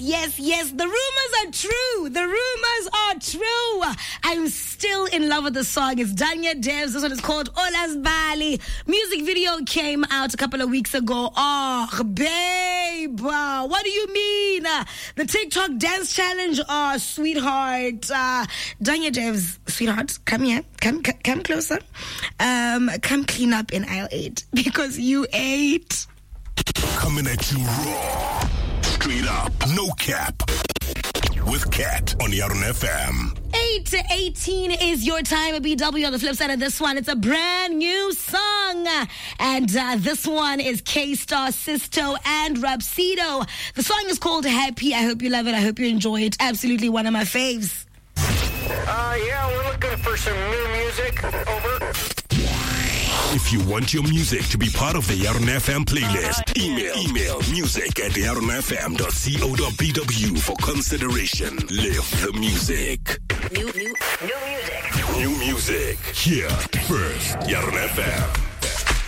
yes. The rumors are true. The rumors are true. I'm still in love with the song. It's Danya Devs. This one is called Olas Bali. Music video came out a couple of weeks ago. Oh, babe. What do you mean? The TikTok dance challenge? Oh, sweetheart. Danya Devs, sweetheart, come here. Come closer. Come clean up in aisle 8 because you ate. Coming at you raw, straight up, no cap, with Cat on Yarn FM. 8 to 18 is your time at BW. On the flip side of this one, it's a brand new song. And this one is K-Star, Sisto, and Rapsido. The song is called Happy. I hope you love it. I hope you enjoy it. Absolutely one of my faves. Yeah, we're looking for some new music. Over. If you want your music to be part of the Yarn FM playlist, email music@yarnfm.co.bw for consideration. Live the music. New music. New music. Here first, Yarn FM.